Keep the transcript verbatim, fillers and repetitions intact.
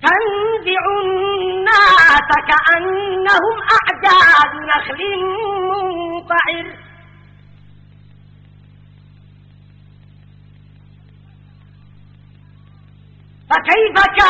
تنزع الناس كأنهم أعجاز نخل منقعر فكيف كان